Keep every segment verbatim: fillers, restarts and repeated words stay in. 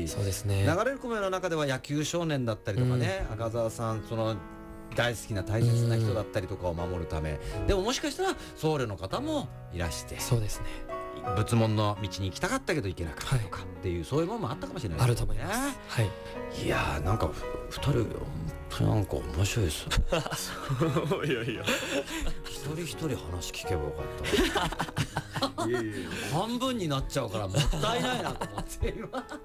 し、 そうですね、 流れる米の中では野球少年だったりとかね、うん、赤澤さんその大好きな大切な人だったりとかを守るため、でももしかしたら僧侶の方もいらして、 そうですね、 仏門の道に行きたかったけど行けなかったとかっていう、はい、そういうものもあったかもしれないですね。 あると思います、はい、 いやーなんかふたり本当になんか面白いですいやいや一人一人話聞けばよかったいやいやいや半分になっちゃうからもったいないなと思って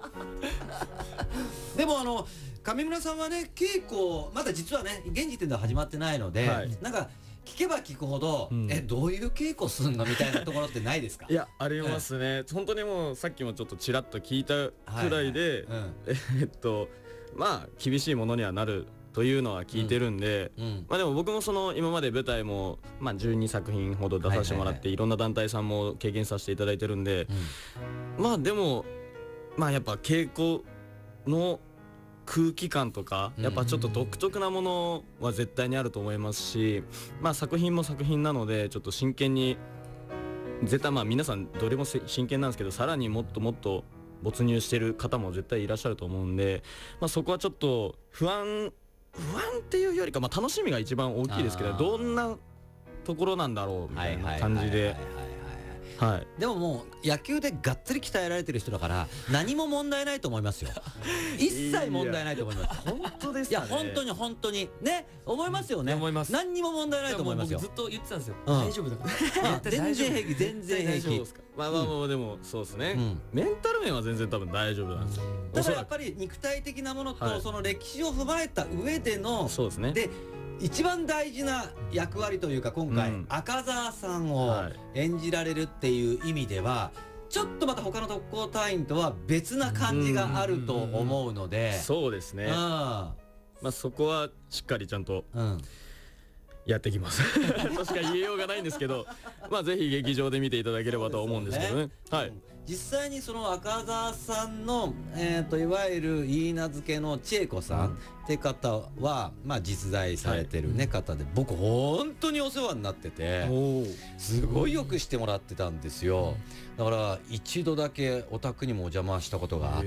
でもあの上村さんはね稽古まだ実はね現時点では始まってないので、はい、なんか聞けば聞くほど、うん、えどういう稽古すんのみたいなところってないですか？ いやありますね、本当にもうさっきもちょっとちらっと聞いたくらいで、はいはい、うん、えっとまあ厳しいものにはなるというのは聞いてるんで、うんうん、まあでも僕もその今まで舞台もまあじゅうにさく品ほど出させてもらって、はいはいはい、いろんな団体さんも経験させていただいてるんで、うん、まあでもまあやっぱ稽古の空気感とかやっぱちょっと独特なものは絶対にあると思いますし、まあ作品も作品なのでちょっと真剣に絶対まあ皆さんどれも真剣なんですけど、さらにもっともっと没入してる方も絶対いらっしゃると思うんで、まあそこはちょっと不安不安っていうよりかまあ楽しみが一番大きいですけど、どんなところなんだろうみたいな感じで。はい、 でももう野球でがっつり鍛えられてる人だから何も問題ないと思いますよ一切問題ないと思います本当ですかね。 いや本当に本当にね思いますよね、 思います。 何にも問題ないと思いますよ。 僕ずっと言ってたんですよ、うん、大丈夫だから全然平気全然平気。 まあまあまあでもそうですね、うん、メンタル面は全然多分大丈夫なんですよ。 だからやっぱり肉体的なものとその歴史を踏まえた上での、 そうですね、 で一番大事な役割というか今回、うん、赤澤さんを演じられるっていう意味ではちょっとまた他の特攻隊員とは別な感じがあると思うので、 そうですね、あまあそこはしっかりちゃんとやってきますとしか言えようがないんですけどまあぜひ劇場で見ていただければと思うんですけどね。はい、 実際にその赤澤さんの、えー、といわゆるいいなずけの千恵子さんって方は、まあ、実在されてる、ねはい、方で僕本当にお世話になっててすごいよくしてもらってたんですよ。だから一度だけお宅にもお邪魔したことがあって、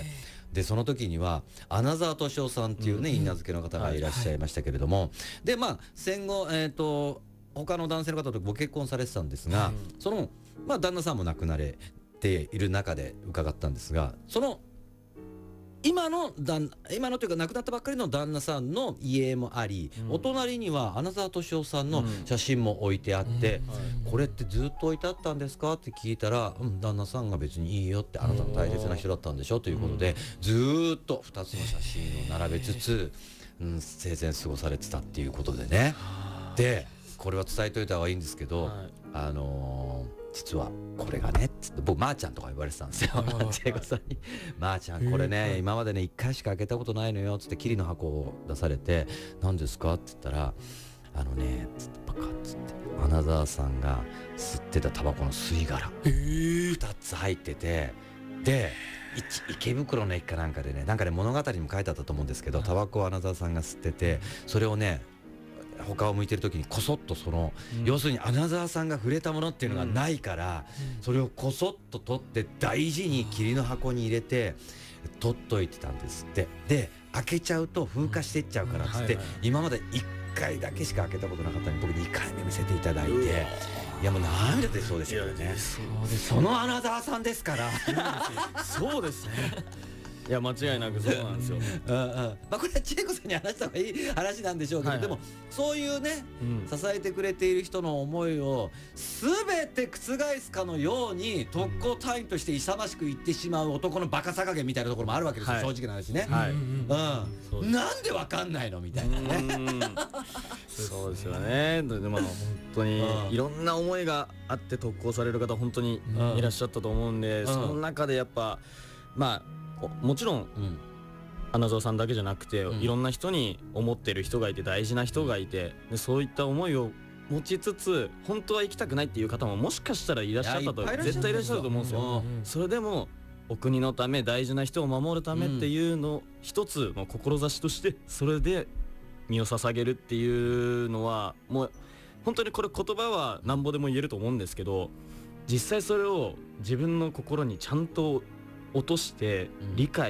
でその時には穴澤敏夫さんっていうね、うん、いいなずけの方がいらっしゃいましたけれども、はいはい、でまあ戦後えっ、ー、と他の男性の方とご結婚されてたんですが、うん、そのまあ旦那さんも亡くなれている中で伺ったんですが、その今の旦今のというか亡くなったばっかりの旦那さんの遺影もあり、うん、お隣には穴澤敏夫さんの写真も置いてあって、うん、これってずっと置いてあったんですかって聞いたら、うん、旦那さんが別にいいよって、あなたの大切な人だったんでしょということで、ずーっとふたつの写真を並べつつ、うん、生前過ごされてたっていうことでね。でこれは伝えといた方がいいんですけど、はい、あのー実はこれがねっつって僕まーちゃんとか言われてたんですよ千恵子さんにまーちゃんこれね今までねいっかいしか開けたことないのよっつって桐の箱を出されて何ですかって言ったらあのねつってパカッつって穴澤さんが吸ってたタバコの吸い殻ふたつ入ってて、で池袋の駅かなんかでねなんかね物語にも書いてあったと思うんですけど、タバコを穴澤さんが吸っててそれをね他を向いてる時にこそっとその、うん、要するに穴澤さんが触れたものっていうのがないから、うん、それをこそっと取って大事に桐の箱に入れて取っといてたんですって。で開けちゃうと風化していっちゃうからっつって、うんはいはい、今までいっかいだけしか開けたことなかったのに僕にかいめ見せていただいて、いやもう涙出そうですよね。そうです、その穴澤さんですからそうですねいや間違いなくそうなんですようん、うん、まあこれは千恵子さんに話した方がいい話なんでしょうけど、はいはい、でもそういうね、うん、支えてくれている人の思いを全て覆すかのように特攻隊員として勇ましく言ってしまう男のバカさ加減みたいなところもあるわけですよ、はい、正直な話ね、はい、うん、なんでわかんないのみたいなねそうですよね。でも本当にいろんな思いがあって特攻される方本当にいらっしゃったと思うんで、うん、その中でやっぱまあもちろん、うん、穴澤さんだけじゃなくて、うん、いろんな人に思ってる人がいて大事な人がいて、でそういった思いを持ちつつ本当は行きたくないっていう方ももしかしたらいらっしゃったと絶対いらっしゃると思うんですよ、うん、それでもお国のため大事な人を守るためっていうのを一つの志としてそれで身を捧げるっていうのはもう本当にこれ言葉はなんぼでも言えると思うんですけど、実際それを自分の心にちゃんと落として理解